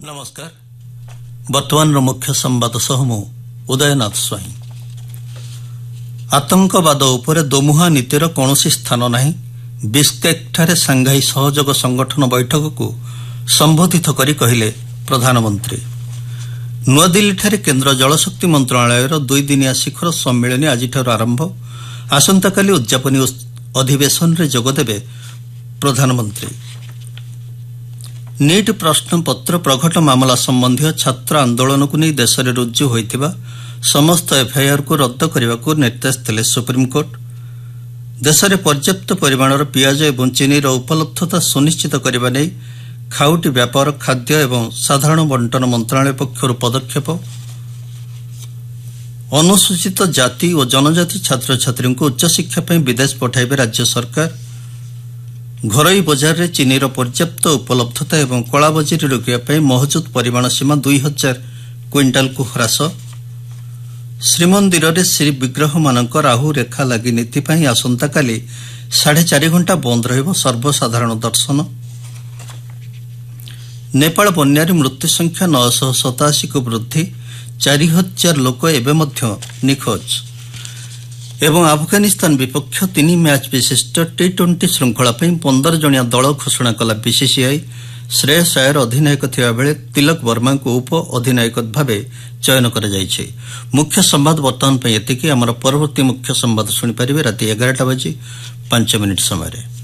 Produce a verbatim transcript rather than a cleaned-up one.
नमस्कार वर्तमान मुख्य संवाद सह मु उदयनाथ स्वाई। आतंकवाद उपर दोमुहा नीतिर कौनसी स्थान नहीं। बिश्केकठारे सांघाई सहयोग संगठन बैठक को संबोधित करी कहिले प्रधानमंत्री। नुआदिल्लीठारे केन्द्र जलशक्ति मंत्रालय दुई दिनिया शिखर सम्मेलन आज आरंभ। आसंताकाली उद्यापनी अधिवेशन रे जोगदेवे प्रधानमंत्री। नीट प्रश्नपत्र प्रघट मामला संबंधी छात्र आंदोलन को नहीं देश में रुजु होइतिबा समस्त एफआईआर को रद्द करने को निर्देश देले सुप्रीमकोर्ट। देश में पर्याप्त परिमाणर पियाज एवं चीनीर उपलब्धता सुनिश्चित करने नहीं खाउटी व्यापार खाद्य एवं साधारण बंटन मंत्रालय पक्षर पदक्षेप। अनुसूचित जाति और जनजाति छात्र छात्री को उच्चशिक्षा विदेश पठाइबे राज्य सरकार। घरोई बजार रे चीनीर पर्याप्त उपलब्धता एवं कलाबजारी रोकने महजूद परिमाण सीमा दुई हजार क्विंटाल को ह्रास। श्रीमंदिर रे श्री विग्रह मानक राहु रेखा लगी नीति आसंताकाली साढ़े चार घंटा बंद रहिबो सर्वसाधारण दर्शन। नेपाल बन्यार मृत्यु संख्या नौ सौ सताशी को वृद्धि। चार हजार लोक एवं निखोज। एवं अफगानिस्तान विपक्ष तीन मैच विशिष्ट टी ट्वेंटी श्रृंखला पंदर जणिया दल घोषणा कला बीसीसीआई। श्रेयस अय्यर अधिनायक थिबा बेले तिलक वर्मा को उप अधिनायक भावे चयन करा जायछि। मुख्य संवाद वर्तमान एतिकी। आमर परवर्ती मुख्य संवाद शुणी पारिबे राति एगारटा बजे पांच मिनिट समय।